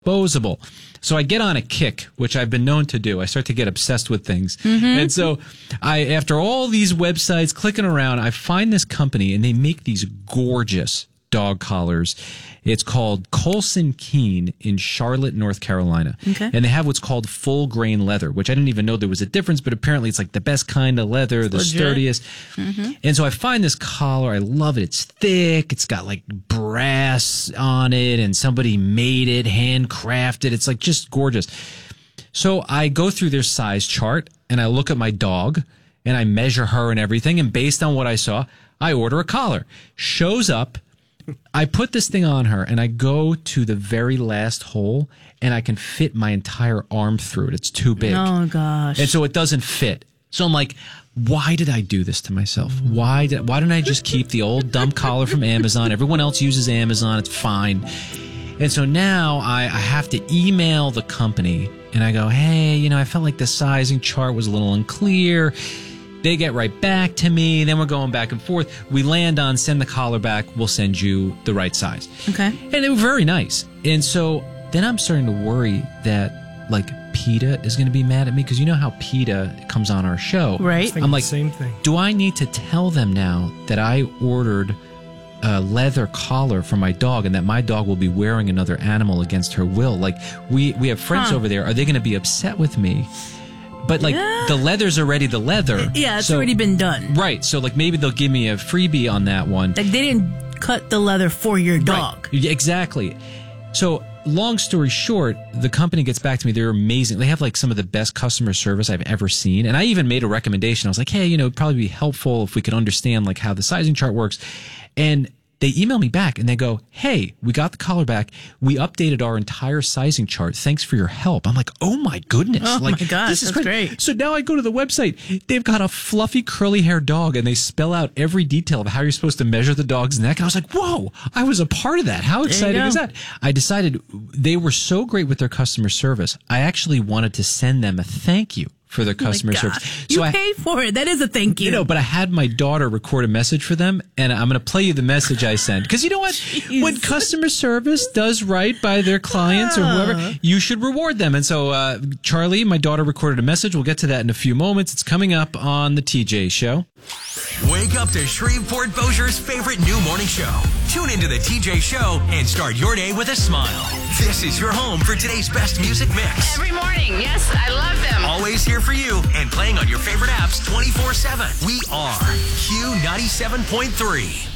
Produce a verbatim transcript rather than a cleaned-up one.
disposable. So I get on a kick, which I've been known to do. I start to get obsessed with things. Mm-hmm. And so I, after all these websites clicking around, I find this company and they make these gorgeous dog collars. It's called Colson Keene in Charlotte, North Carolina. Okay. And they have what's called full grain leather, which I didn't even know there was a difference, but apparently it's like the best kind of leather, it's the legit. Sturdiest. Mm-hmm. And so I find this collar. I love it. It's thick. It's got like brass on it and somebody made it, handcrafted. It's like just gorgeous. So I go through their size chart and I look at my dog and I measure her and everything. And based on what I saw, I order a collar. Shows up. I put this thing on her and I go to the very last hole and I can fit my entire arm through it. It's too big. Oh, gosh. And so it doesn't fit. So I'm like, why did I do this to myself? Why did, why didn't I just keep the old dumb collar from Amazon? Everyone else uses Amazon. It's fine. And so now I, I have to email the company and I go, hey, you know, I felt like the sizing chart was a little unclear. They get right back to me. Then we're going back and forth. We land on send the collar back. We'll send you the right size. Okay. And they were very nice. And so then I'm starting to worry that like PETA is going to be mad at me because you know how PETA comes on our show. Right. I'm like, same thing. Do I need to tell them now that I ordered a leather collar for my dog and that my dog will be wearing another animal against her will? Like we, we have friends huh. over there. Are they going to be upset with me? But, like, yeah. the leather's already the leather. Yeah, it's so, already been done. Right. So, like, maybe they'll give me a freebie on that one. Like, they didn't cut the leather for your dog. Right. Exactly. So, long story short, the company gets back to me. They're amazing. They have, like, some of the best customer service I've ever seen. And I even made a recommendation. I was like, hey, you know, it'd probably be helpful if we could understand, like, how the sizing chart works. And they email me back and they go, hey, we got the collar back. We updated our entire sizing chart. Thanks for your help. I'm like, oh my goodness. Oh like, my gosh, this is that's great. great. So now I go to the website. They've got a fluffy curly haired dog and they spell out every detail of how you're supposed to measure the dog's neck. And I was like, whoa, I was a part of that. How exciting is that? I decided they were so great with their customer service. I actually wanted to send them a thank you for their customer oh service. You so I, paid for it. That is a thank you. You know, but I had my daughter record a message for them, and I'm going to play you the message I sent. Because you know what? Jeez. When customer service does right by their clients or whoever, you should reward them. And so, uh, Charlie, my daughter, recorded a message. We'll get to that in a few moments. It's coming up on the T J Show. Wake up to Shreveport Bossier's favorite new morning show. Tune into the T J Show and start your day with a smile. This is your home for today's best music mix. Every morning, yes, I love them. Always here for you and playing on your favorite apps twenty-four seven. We are Q ninety-seven point three.